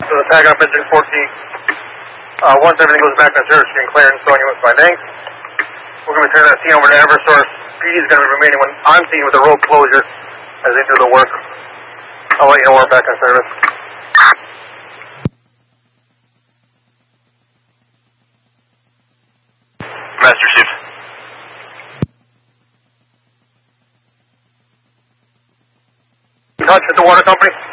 to the tag up engine 14. Once everything goes back to service, you can clear and so units by name. We're going to turn that scene over to Eversource. PD is going to be remaining on scene with the road closure as they do the work. I'll let you know we're back in service. Master Chief. In touch with the water company?